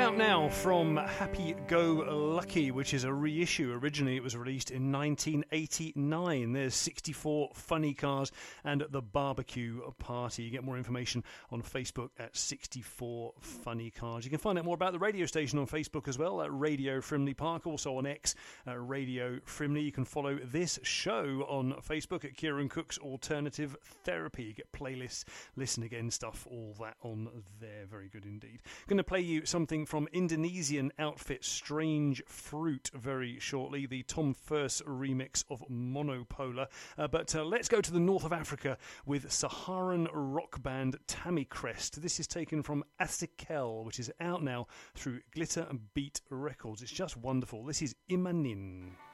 out now from Happy Go Lucky, which is a reissue. Originally it was released in 1989. There's 64 Funny Cars and The Barbecue Party. You get more information on Facebook at 64 Funny Cars. You can find out more about the radio station on Facebook as well, at Radio Frimley Park, also on X, Radio Frimley. You can follow this show on Facebook at Kieran Cook's Alternative Therapy. You get playlists, listen again stuff, all that on there. Very good indeed. Going to play you something from Indonesian outfit Strange Fruit very shortly, the Tom Furse remix of Monopolar. But let's go to the north of Africa with Saharan rock band Tammy Crest. This is taken from Asikel, which is out now through Glitter and Beat Records. It's just wonderful. This is Imanin.